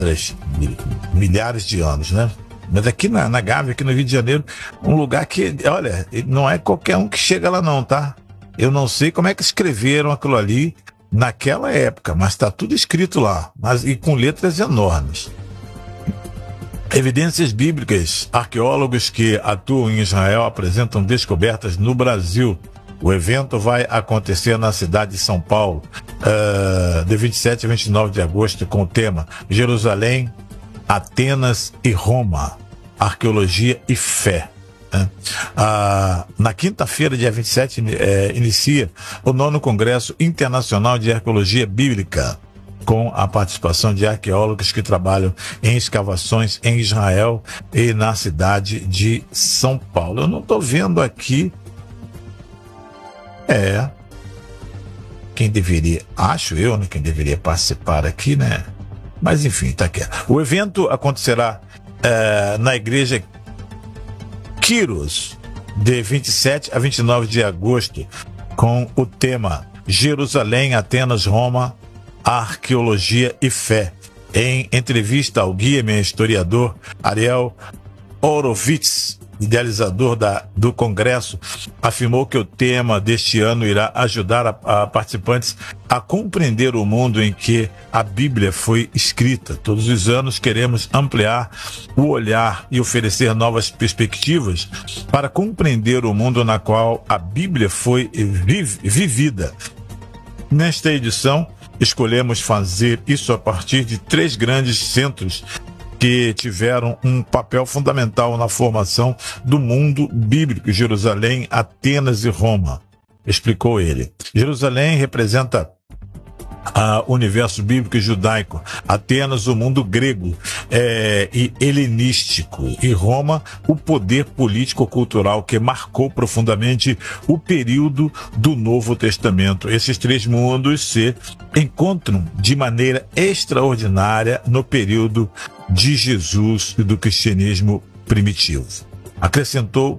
milhares de anos, né? Mas aqui na Gávea, aqui no Rio de Janeiro, um lugar que, olha, não é qualquer um que chega lá não, tá? Eu não sei como é que escreveram aquilo ali naquela época, mas está tudo escrito lá, e com letras enormes. Evidências bíblicas. Arqueólogos que atuam em Israel apresentam descobertas no Brasil. O evento vai acontecer na cidade de São Paulo, de 27 a 29 de agosto, com o tema Jerusalém, Atenas e Roma, Arqueologia e Fé. Na quinta-feira, dia 27, inicia o 9º Congresso Internacional de Arqueologia Bíblica, com a participação de arqueólogos que trabalham em escavações em Israel e na cidade de São Paulo. Eu não estou vendo aqui quem deveria, acho eu, né, quem deveria participar aqui, né? Mas enfim, tá aqui. O evento acontecerá na igreja Quiros, de 27 a 29 de agosto, com o tema Jerusalém, Atenas, Roma, Arqueologia e Fé. Em entrevista ao guia e historiador Ariel Horovitz, idealizador do Congresso, afirmou que o tema deste ano irá ajudar a participantes a compreender o mundo em que a Bíblia foi escrita. Todos os anos queremos ampliar o olhar e oferecer novas perspectivas para compreender o mundo na qual a Bíblia foi vivida. Nesta edição, escolhemos fazer isso a partir de 3 grandes centros que tiveram um papel fundamental na formação do mundo bíblico: Jerusalém, Atenas e Roma, explicou ele. Jerusalém representa o universo bíblico e judaico, Atenas o mundo grego e helenístico, e Roma o poder político-cultural que marcou profundamente o período do Novo Testamento. Esses 3 mundos se encontram de maneira extraordinária no período de Jesus e do cristianismo primitivo. Acrescentou,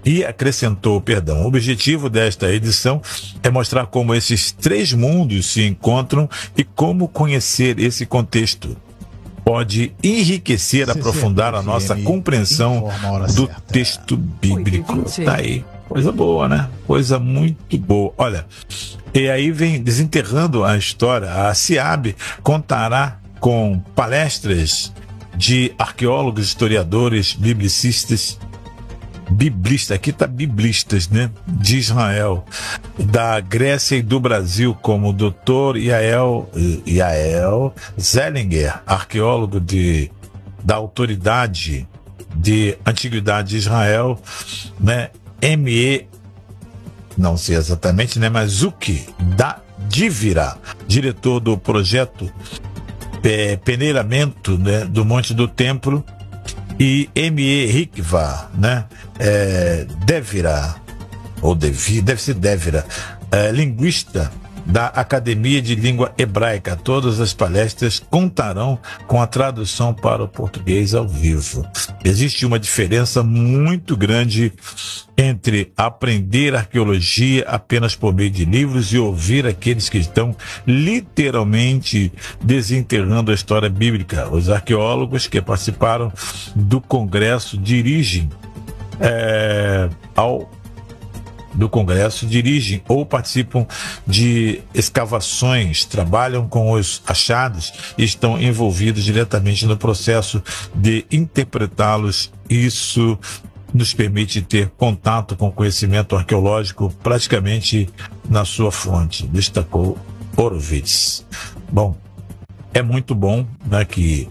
o objetivo desta edição é mostrar como esses 3 mundos se encontram e como conhecer esse contexto pode enriquecer, aprofundar a nossa compreensão do texto bíblico. Tá aí. Coisa boa, né? Coisa muito boa. Olha, e aí vem desenterrando a história. A CIAB contará com palestras de arqueólogos, historiadores, biblistas, aqui está biblistas, né? De Israel, da Grécia e do Brasil, como o Dr. Yael Zellinger, arqueólogo da Autoridade de Antiguidade de Israel, né? Não sei exatamente, né? Mas Zuki da Dívira, diretor do projeto Peneiramento, né, do Monte do Templo, e M.E. Rikva, né, Devira, deve ser Devira, linguista da Academia de Língua Hebraica. Todas as palestras contarão com a tradução para o português ao vivo. Existe uma diferença muito grande entre aprender arqueologia apenas por meio de livros e ouvir aqueles que estão literalmente desenterrando a história bíblica. Os arqueólogos que participaram do Congresso dirigem ou participam de escavações, trabalham com os achados e estão envolvidos diretamente no processo de interpretá-los. Isso nos permite ter contato com o conhecimento arqueológico praticamente na sua fonte, destacou Horovitz. Bom, é muito bom, né, que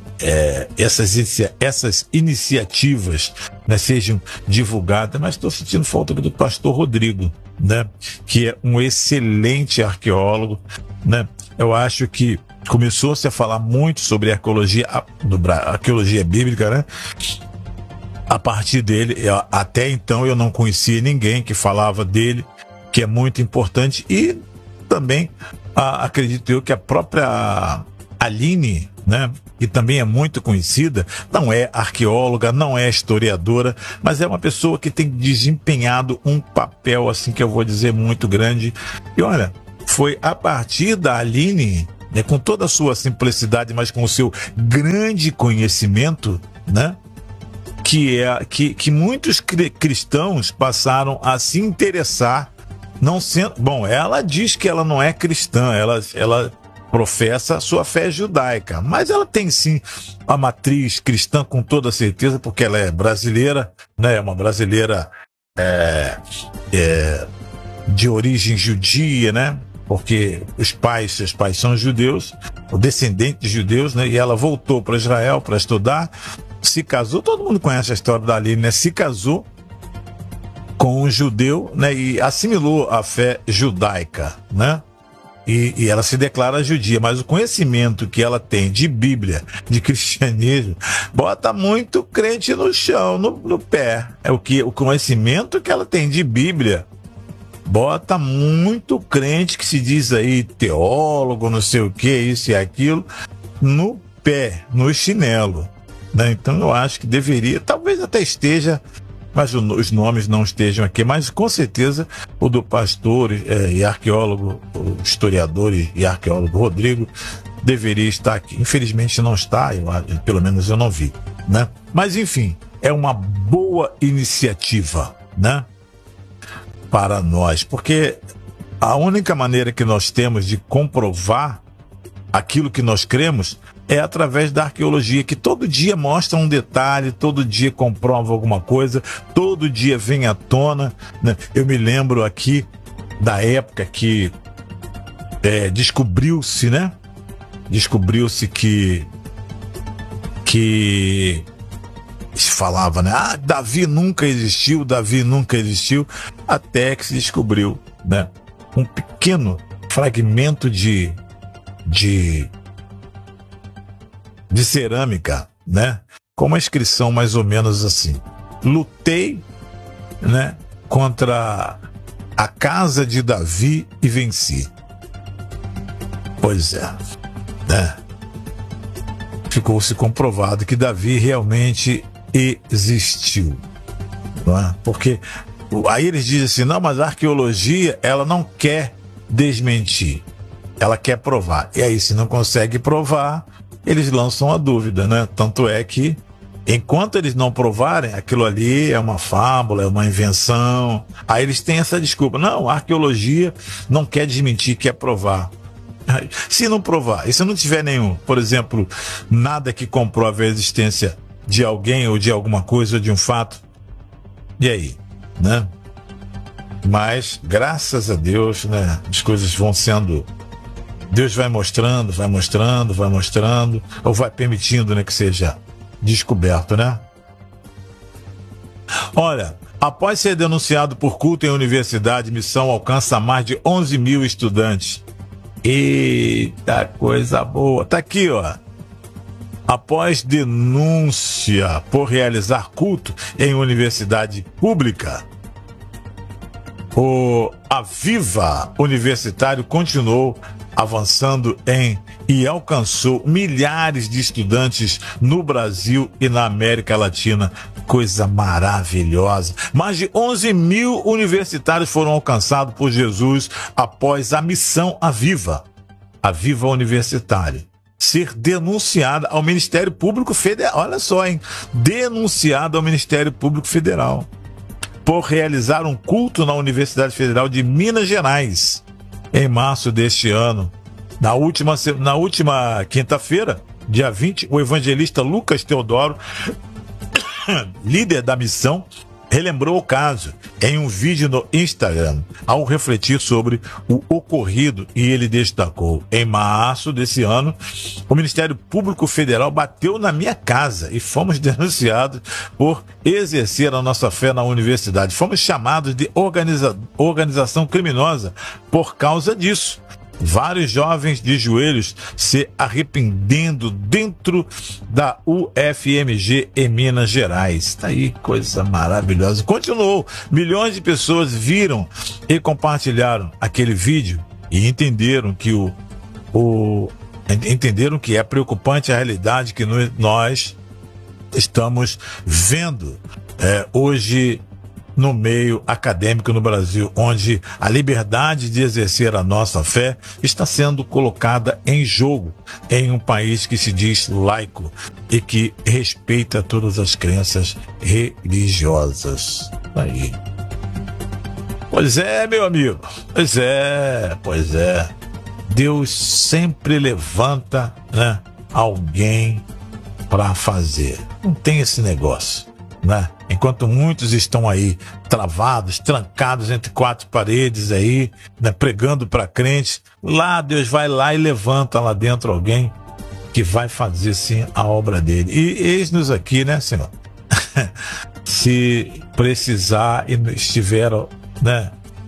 essas iniciativas, né, sejam divulgadas, mas estou sentindo falta do pastor Rodrigo, né, que é um excelente arqueólogo, né? Eu acho que começou-se a falar muito sobre arqueologia bíblica, né? A partir dele, até então eu não conhecia ninguém que falava dele, que é muito importante, e também acredito eu que a própria Aline, né, que também é muito conhecida, não é arqueóloga, não é historiadora, mas é uma pessoa que tem desempenhado um papel, assim, que eu vou dizer, muito grande. E olha, foi a partir da Aline, né, com toda a sua simplicidade, mas com o seu grande conhecimento, né, que muitos cristãos passaram a se interessar, não sendo... Bom, ela diz que ela não é cristã, ela professa a sua fé judaica, mas ela tem sim a matriz cristã com toda certeza, porque ela é brasileira, né, uma brasileira de origem judia, né, porque seus pais são judeus, descendentes de judeus, né, e ela voltou para Israel para estudar, se casou, todo mundo conhece a história da Aline, né, se casou com um judeu, né, e assimilou a fé judaica, né, e ela se declara judia, mas o conhecimento que ela tem de Bíblia, de cristianismo, bota muito crente no chão, no pé. O conhecimento que ela tem de Bíblia bota muito crente que se diz aí teólogo, não sei o que, isso e aquilo, no pé, no chinelo, né? Então eu acho que deveria, talvez até esteja, mas os nomes não estejam aqui, mas com certeza o do pastor e arqueólogo, o historiador e arqueólogo Rodrigo deveria estar aqui. Infelizmente não está, pelo menos eu não vi, né? Mas enfim, é uma boa iniciativa, né, para nós, porque a única maneira que nós temos de comprovar aquilo que nós cremos é através da arqueologia, que todo dia mostra um detalhe, todo dia comprova alguma coisa, todo dia vem à tona, né? Eu me lembro aqui da época que descobriu-se, né? Descobriu-se que se falava, né? Davi nunca existiu, até que se descobriu, né, um pequeno fragmento de cerâmica, né, com uma inscrição mais ou menos assim: lutei, né, contra a casa de Davi e venci. Pois é, né? Ficou-se comprovado que Davi realmente existiu, não é? Porque aí eles dizem assim, não, mas a arqueologia, ela não quer desmentir, ela quer provar. E aí, se não consegue provar, eles lançam a dúvida, né? Tanto é que, enquanto eles não provarem, aquilo ali é uma fábula, é uma invenção. Aí eles têm essa desculpa. Não, a arqueologia não quer desmentir, quer provar. Se não provar, e se não tiver nenhum, por exemplo, nada que comprove a existência de alguém ou de alguma coisa ou de um fato, e aí, né? Mas, graças a Deus, né, as coisas vão sendo... Deus vai mostrando, ou vai permitindo, né, que seja descoberto, né? Olha, após ser denunciado por culto em universidade, missão alcança mais de 11 mil estudantes. Eita, coisa boa. Tá aqui, ó. Após denúncia por realizar culto em universidade pública, o Aviva Universitário continuou avançando e alcançou milhares de estudantes no Brasil e na América Latina. Coisa maravilhosa. Mais de 11 mil universitários foram alcançados por Jesus após a missão Aviva Universitário ser denunciada ao Ministério Público Federal. Olha só, hein? Denunciada ao Ministério Público Federal por realizar um culto na Universidade Federal de Minas Gerais em março deste ano. Na última quinta-feira, dia 20, o evangelista Lucas Teodoro, líder da missão, relembrou o caso em um vídeo no Instagram, ao refletir sobre o ocorrido, e ele destacou: em março desse ano, o Ministério Público Federal bateu na minha casa e fomos denunciados por exercer a nossa fé na universidade. Fomos chamados de organização criminosa por causa disso. Vários jovens de joelhos se arrependendo dentro da UFMG em Minas Gerais. Tá aí, coisa maravilhosa. Continuou. Milhões de pessoas viram e compartilharam aquele vídeo e entenderam que entenderam que é preocupante a realidade que nós estamos vendo hoje no meio acadêmico no Brasil, onde a liberdade de exercer a nossa fé está sendo colocada em jogo em um país que se diz laico e que respeita todas as crenças religiosas. Aí. Pois é, meu amigo. Pois é. Deus sempre levanta, né, alguém para fazer. Não tem esse negócio, né? Enquanto muitos estão aí travados, trancados entre quatro paredes aí, né, pregando para crentes, lá Deus vai lá e levanta lá dentro alguém que vai fazer sim a obra dele. E eis-nos aqui, né, Senhor? Se precisar e estiver, né,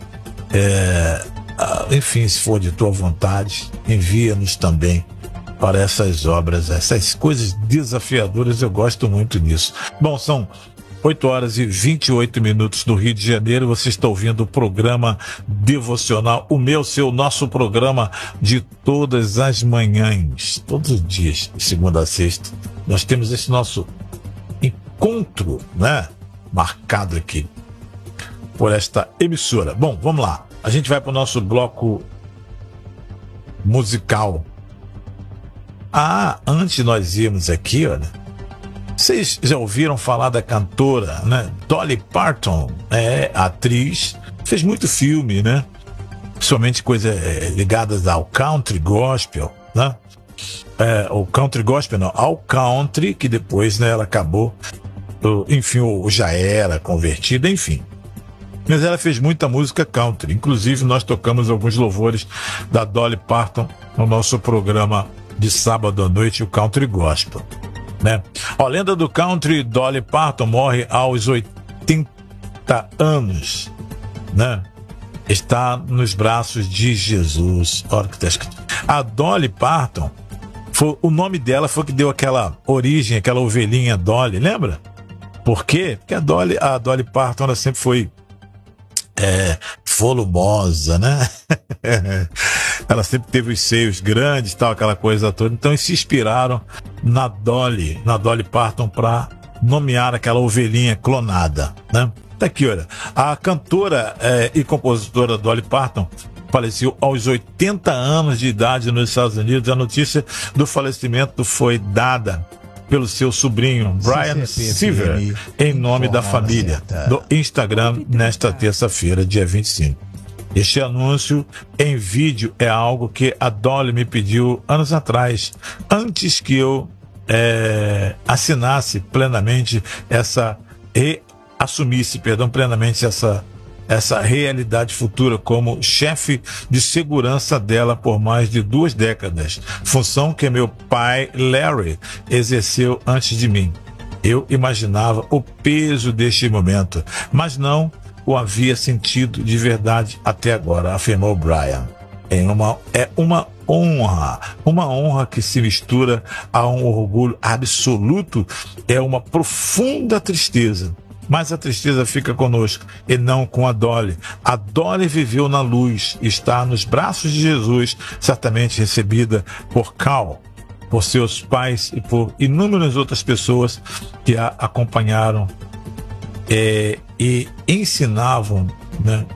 enfim, se for de tua vontade, envia-nos também para essas obras, essas coisas desafiadoras. Eu gosto muito disso. Bom, são 8 horas e 28 minutos no Rio de Janeiro. Você está ouvindo o programa devocional, o meu, seu, nosso programa de todas as manhãs, todos os dias, de segunda a sexta. Nós temos esse nosso encontro, né, marcado aqui por esta emissora. Bom, vamos lá. A gente vai para o nosso bloco musical. Antes de nós irmos aqui, olha, vocês já ouviram falar da cantora, né, Dolly Parton? É atriz, fez muito filme, né? Principalmente coisas ligadas ao country gospel, né? O country gospel não, ao country, que depois, né, ela acabou, enfim, ou já era convertida, enfim. Mas ela fez muita música country. Inclusive, nós tocamos alguns louvores da Dolly Parton no nosso programa de sábado à noite, o Country Gospel, né? A lenda do country, Dolly Parton, morre aos 80 anos, né? Está nos braços de Jesus. Olha o que está escrito. A Dolly Parton, o nome dela foi que deu aquela origem, aquela ovelhinha Dolly, lembra? Por quê? Porque a Dolly Parton, ela sempre foi volumosa, né? Ela sempre teve os seios grandes, tal, aquela coisa toda. Então eles se inspiraram na Dolly Parton para nomear aquela ovelhinha clonada, né? Tá aqui, olha. A cantora e compositora Dolly Parton faleceu aos 80 anos de idade nos Estados Unidos. A notícia do falecimento foi dada pelo seu sobrinho Brian Seaver, em nome da família, do Instagram, nesta terça-feira, dia 25. Este anúncio em vídeo é algo que a Dolly me pediu anos atrás, antes que eu assinasse plenamente assumisse plenamente essa realidade futura como chefe de segurança dela por mais de 2 décadas, função que meu pai Larry exerceu antes de mim. Eu imaginava o peso deste momento, mas não o havia sentido de verdade até agora, afirmou Brian. É uma honra que se mistura a um orgulho absoluto, é uma profunda tristeza. Mas a tristeza fica conosco e não com a Dolly. A Dolly viveu na luz, está nos braços de Jesus, certamente recebida por Cal, por seus pais e por inúmeras outras pessoas que a acompanharam e ensinavam, né,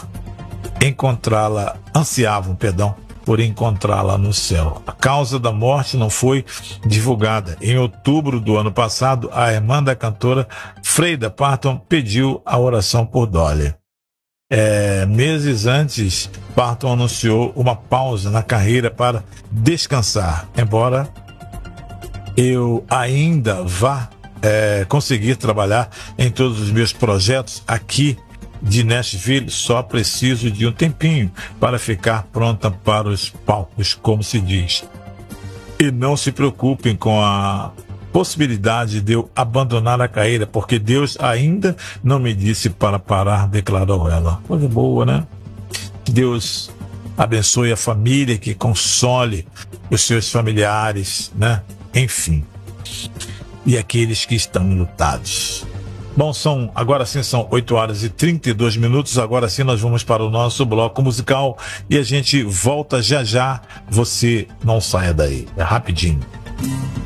ansiavam por encontrá-la no céu. A causa da morte não foi divulgada. Em outubro do ano passado, a irmã da cantora, Freida Parton, pediu a oração por Dolly. Meses antes, Parton anunciou uma pausa na carreira para descansar. Embora eu ainda vá conseguir trabalhar em todos os meus projetos aqui de Nashville, só preciso de um tempinho para ficar pronta para os palcos, como se diz. E não se preocupem com a possibilidade de eu abandonar a carreira, porque Deus ainda não me disse para parar, declarou ela. Coisa boa, né? Que Deus abençoe a família, que console os seus familiares, né? Enfim. E aqueles que estão lutados. Bom, agora sim são 8 horas e 32 minutos. Agora sim nós vamos para o nosso bloco musical e a gente volta já já. Você não saia daí. É rapidinho.